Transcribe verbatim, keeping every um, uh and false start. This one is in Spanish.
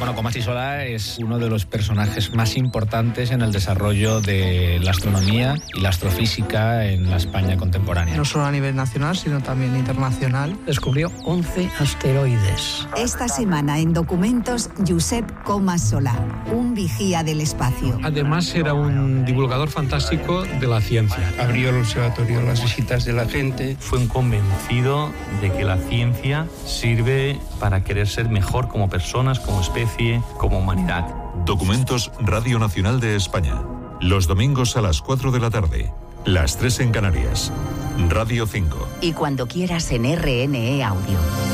Bueno, Comas y Solà es uno de los personajes más importantes en el desarrollo de la astronomía y la astrofísica en la España contemporánea. No solo a nivel nacional, sino también internacional. Descubrió once asteroides. Esta semana en Documentos, Josep Comas Solà, un vigía del espacio. Además era un divulgador fantástico de la ciencia. Abrió el observatorio a las visitas de la gente. Fue un convencido de que la ciencia sirve para querer ser mejor como personas, como especie, como humanidad. Documentos Radio Nacional de España. Los domingos a las cuatro de la tarde. Las tres en Canarias. Radio cinco. Y cuando quieras en R N E Audio.